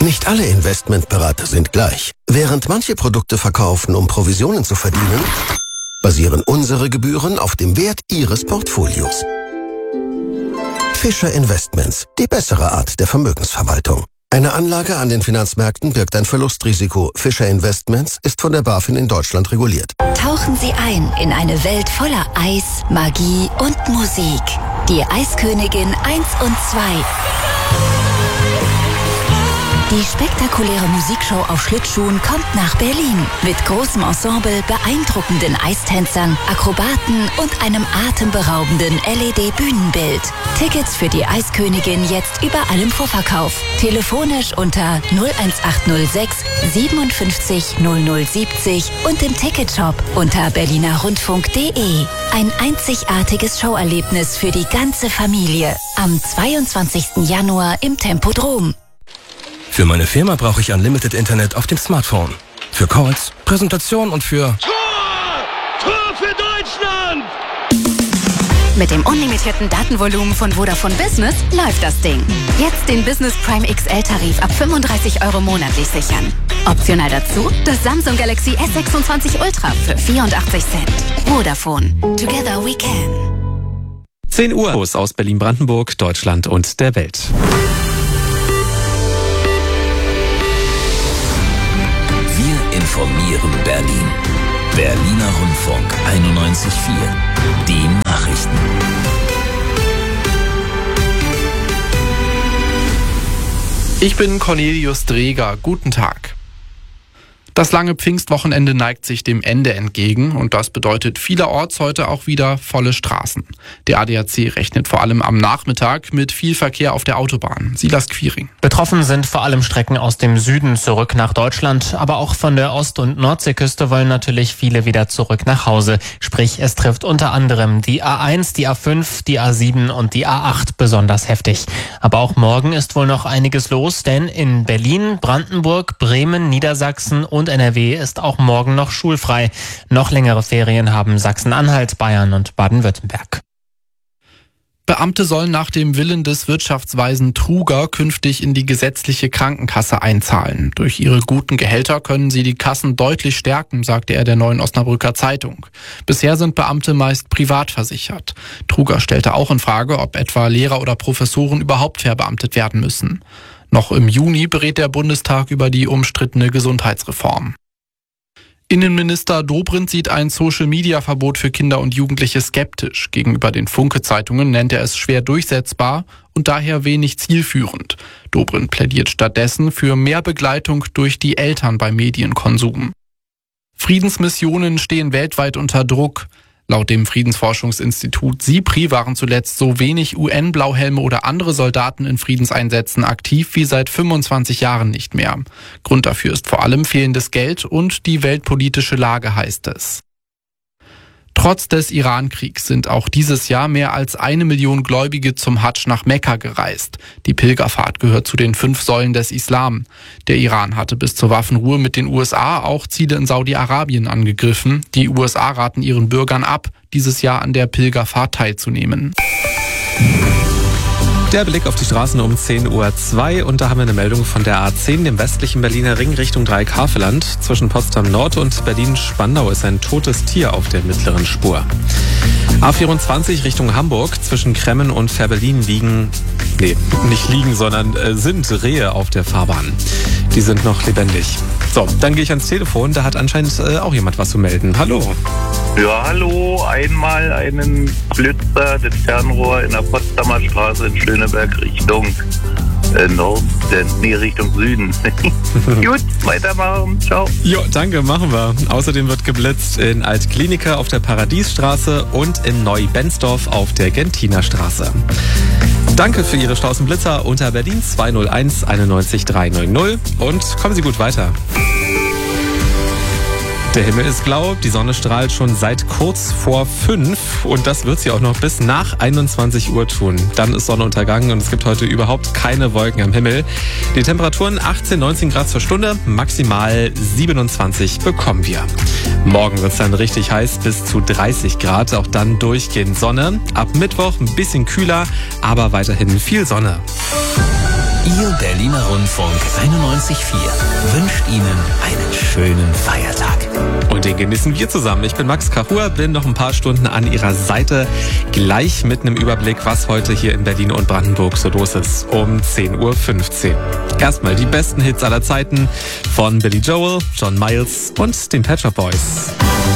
Nicht alle Investmentberater sind gleich. Während manche Produkte verkaufen, um Provisionen zu verdienen, basieren unsere Gebühren auf dem Wert Ihres Portfolios. Fischer Investments, die bessere Art der Vermögensverwaltung. Eine Anlage an den Finanzmärkten birgt ein Verlustrisiko. Fischer Investments ist von der BaFin in Deutschland reguliert. Tauchen Sie ein in eine Welt voller Eis, Magie und Musik. Die Eiskönigin 1 und 2. Die spektakuläre Musikshow auf Schlittschuhen kommt nach Berlin. Mit großem Ensemble, beeindruckenden Eistänzern, Akrobaten und einem atemberaubenden LED-Bühnenbild. Tickets für die Eiskönigin jetzt überall im Vorverkauf. Telefonisch unter 01806 57 0070 und im Ticketshop unter berlinerrundfunk.de. Ein einzigartiges Showerlebnis für die ganze Familie. Am 22. Januar im Tempodrom. Für meine Firma brauche ich Unlimited Internet auf dem Smartphone. Für Calls, Präsentation und für... Tor für Deutschland! Mit dem unlimitierten Datenvolumen von Vodafone Business läuft das Ding. Jetzt den Business Prime XL-Tarif ab 35 € monatlich sichern. Optional dazu das Samsung Galaxy S26 Ultra für 84 Cent. Vodafone. Together we can. 10 Uhr aus Berlin-Brandenburg, Deutschland und der Welt. Wir informieren Berlin. Berliner Rundfunk 91.4. Die Nachrichten. Ich bin Cornelius Dreger. Guten Tag. Das lange Pfingstwochenende neigt sich dem Ende entgegen und das bedeutet vielerorts heute auch wieder volle Straßen. Der ADAC rechnet vor allem am Nachmittag mit viel Verkehr auf der Autobahn. Silas Quiring. Betroffen sind vor allem Strecken aus dem Süden zurück nach Deutschland, aber auch von der Ost- und Nordseeküste wollen natürlich viele wieder zurück nach Hause. Sprich, es trifft unter anderem die A1, die A5, die A7 und die A8 besonders heftig. Aber auch morgen ist wohl noch einiges los, denn in Berlin, Brandenburg, Bremen, Niedersachsen und NRW ist auch morgen noch schulfrei. Noch längere Ferien haben Sachsen-Anhalt, Bayern und Baden-Württemberg. Beamte sollen nach dem Willen des Wirtschaftsweisen Truger künftig in die gesetzliche Krankenkasse einzahlen. Durch ihre guten Gehälter können sie die Kassen deutlich stärken, sagte er der Neuen Osnabrücker Zeitung. Bisher sind Beamte meist privat versichert. Truger stellte auch in Frage, ob etwa Lehrer oder Professoren überhaupt verbeamtet werden müssen. Noch im Juni berät der Bundestag über die umstrittene Gesundheitsreform. Innenminister Dobrindt sieht ein Social-Media-Verbot für Kinder und Jugendliche skeptisch. Gegenüber den Funke-Zeitungen nennt er es schwer durchsetzbar und daher wenig zielführend. Dobrindt plädiert stattdessen für mehr Begleitung durch die Eltern beim Medienkonsum. Friedensmissionen stehen weltweit unter Druck. Laut dem Friedensforschungsinstitut SIPRI waren zuletzt so wenig UN-Blauhelme oder andere Soldaten in Friedenseinsätzen aktiv wie seit 25 Jahren nicht mehr. Grund dafür ist vor allem fehlendes Geld und die weltpolitische Lage, heißt es. Trotz des Iran-Kriegs sind auch dieses Jahr mehr als 1 Million Gläubige zum Hadsch nach Mekka gereist. Die Pilgerfahrt gehört zu den 5 Säulen des Islam. Der Iran hatte bis zur Waffenruhe mit den USA auch Ziele in Saudi-Arabien angegriffen. Die USA raten ihren Bürgern ab, dieses Jahr an der Pilgerfahrt teilzunehmen. Der Blick auf die Straßen um 10.02 Uhr und da haben wir eine Meldung von der A10, dem westlichen Berliner Ring Richtung Dreieck-Havelland. Zwischen Potsdam Nord und Berlin-Spandau ist ein totes Tier auf der mittleren Spur. A24 Richtung Hamburg, zwischen Kremmen und Fehrbellin sind Rehe auf der Fahrbahn. Die sind noch lebendig. So, dann gehe ich ans Telefon, da hat anscheinend auch jemand was zu melden. Hallo. Ja, hallo. Einmal einen Blitzer, das Fernrohr in der Potsdamer Straße in Schöneberg Richtung Norden, Richtung Süden. Gut, weitermachen. Ciao. Jo, danke, machen wir. Außerdem wird geblitzt in Altklinika auf der Paradiesstraße und in Neu-Benzdorf auf der Gentinerstraße. Danke für Ihre Straßenblitzer unter Berlin 201 91 300 und kommen Sie gut weiter. Der Himmel ist blau, die Sonne strahlt schon seit kurz vor 5 und das wird sie auch noch bis nach 21 Uhr tun. Dann ist Sonnenuntergang und es gibt heute überhaupt keine Wolken am Himmel. Die Temperaturen 18, 19 Grad zur Stunde, maximal 27 bekommen wir. Morgen wird es dann richtig heiß, bis zu 30 Grad, auch dann durchgehend Sonne. Ab Mittwoch ein bisschen kühler, aber weiterhin viel Sonne. Ihr Berliner Rundfunk 91.4 wünscht Ihnen einen schönen Feiertag. Und den genießen wir zusammen. Ich bin Max Kachur, bin noch ein paar Stunden an Ihrer Seite. Gleich mit einem Überblick, was heute hier in Berlin und Brandenburg so los ist. Um 10.15 Uhr. Erstmal die besten Hits aller Zeiten von Billy Joel, John Miles und den Pet Shop Boys.